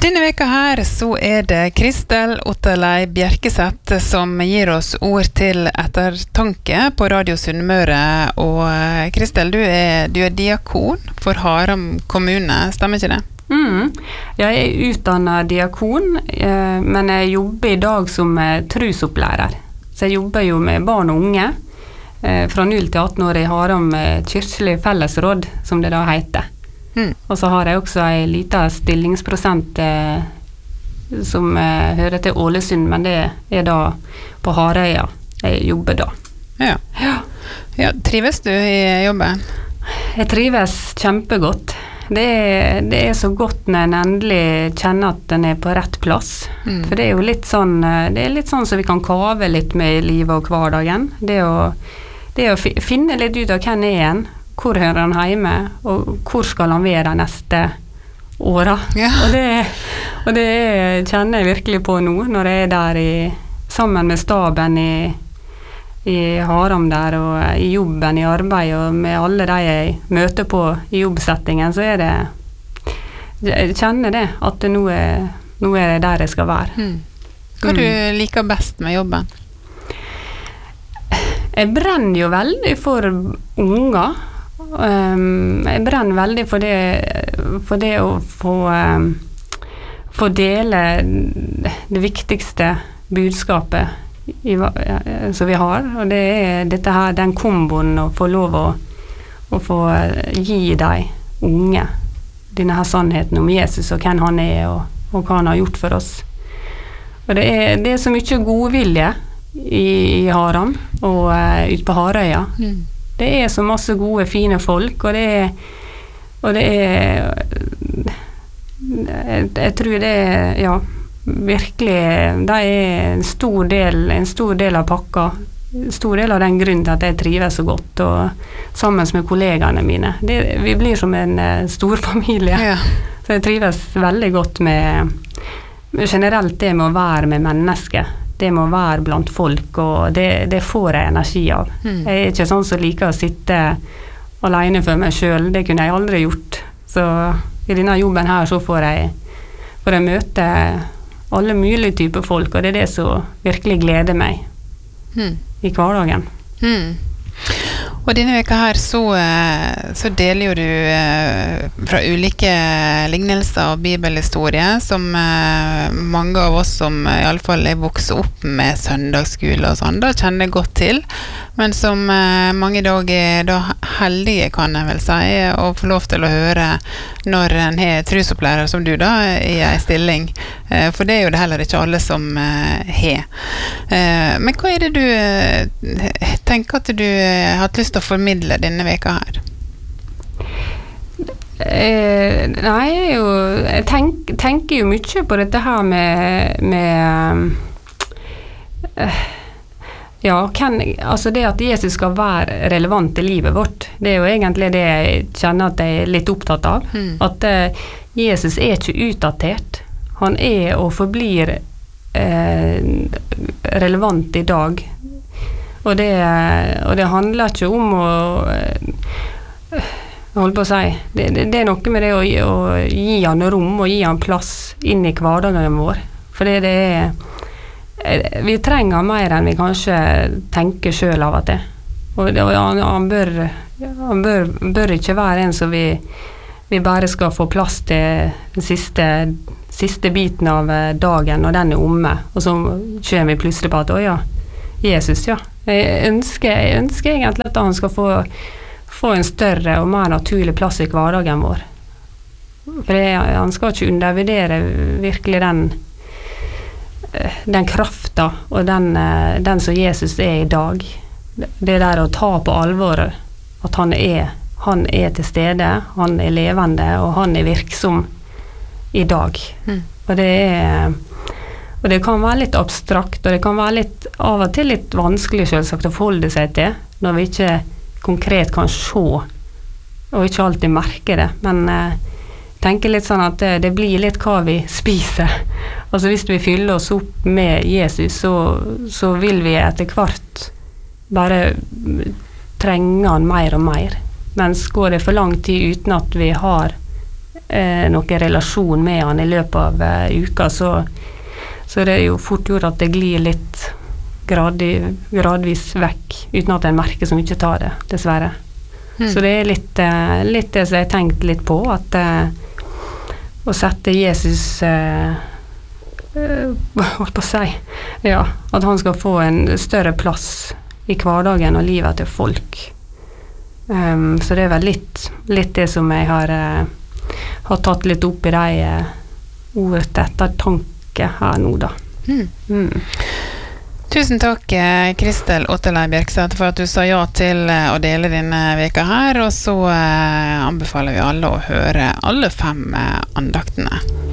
Denne veka her så det Kristel Otterlei Bjerkeseth som gir oss ord til ettertanke på Radio Sunnmøre. Og Kristel, du er diakon for Haram kommune, stemmer ikke det? Jeg utdannet diakon, men jeg jobber I dag som trusopplærer. Så jeg jobber jo med barn og unge fra 0 til 18 år I Haram kirkelig fellesråd, som det da heter. Og så har jeg også en liten stillingsprosent som hører til Ålesund, men det da på Harøya jeg jobber da. Ja, trives du I jobben? Jeg trives kjempegodt. Det så godt når en endelig kjenner at den på rett plass. For det jo litt sånn, det litt sånn så vi kan kave litt med I livet og hverdagen. Det å finne litt ut av hvem en, hvor hører han hjemme, og hvor skal han være de neste åra. Ja. Og det kjenner jeg virkelig på nå, når jeg der sammen med staben I Haram der, og I jobben, I arbeid, og med alle de jeg møter på I jobbsettingen, så det, jeg kjenner det, at nå det der jeg skal være. Hva du liker best med jobben? Jeg brenner jo veldig for unger. Jeg brenner veldig for det å få dele det viktigste budskapet som vi har, og det dette her, den komboen å få lov å få gi deg unge denne her sannheten om Jesus og hvem han og hva han har gjort for oss. Og det så mye godvilje I Haram og ut på Harøya. Det så masse gode, fine folk, og det jeg tror det ja, virkelig, det en stor del av pakka, en stor del av den grunnen til at jeg trives så godt, og sammen med kollegene mine. Vi blir som en stor familie, så jeg trives veldig godt med generelt det med å være med mennesker. Det må være blant folk, og det får jeg energi av. Jeg ikke sånn som liker å sitte alene for meg selv, det kunne jeg aldri gjort. Så I denne jobben her så får jeg møte alle mulige typer folk, og det som virkelig gleder meg I hverdagen. Og denne veka her så deler jo du fra ulike lignelser og bibelhistorier som mange av oss som I alle fall vokst opp med søndagsskole og sånn, da kjenner godt til, men som mange I dag da heldige kan jeg vel si, å få lov til å høre når en har trusopplærer som du da I en stilling, for det jo det heller ikke alle som har. Men hva det du tenker at du har hatt lyst til å formidle denne veka her? Nei, jeg tenker jo mye på dette her med ja, altså det at Jesus skal være relevant I livet vårt, det jo egentlig det jeg kjenner at jeg litt opptatt av. At Jesus ikke utdatert. Han og forblir relevant I dag. Og det handler ikke om å holde på å si, det noe med det å gi han rom og gi han plass inn I hverdagen vår. For det vi trenger mer enn vi kanskje tenker selv av at det. Og han bør ikke være en som vi bare skal få plass til den siste biten av dagen, og den omme. Og så kommer vi plutselig på at, ja, Jesus, ja. Jeg ønsker egentlig at han skal få en større og mer naturlig plass I hverdagen vår. For han skal ikke undervurdere virkelig den krafta og den som Jesus I dag. Det der å ta på alvor at han til stede, han levende, og han virksom I dag. Og det kan være litt abstrakt, og det kan være litt, av og til litt vanskelig selvsagt å forholde seg til, når vi ikke konkret kan se, og ikke alltid merke det. Men tenker litt sånn at det blir litt hva vi spiser. Altså hvis vi fyller oss opp med Jesus, så vil vi etter hvert bare trenge han mer og mer. Mens går det for lang tid uten at vi har noen relasjon med han I løpet av uka, så det jo fort gjort at det glir litt gradvis vekk, uten at en merker så mye tar det, dessverre. Så det litt det som jeg tenkt litt på, at å sette Jesus holdt på å si, ja, at han skal få en større plass I hverdagen og livet til folk. Så det vel litt det som jeg har tatt litt opp I de ordet etter tanke her nå da. Tusen takk, Kristel Otterlei Bjerkseth, for at du sa ja til å dele denne veka her, og så anbefaler vi alle å høre alle 5 andaktene.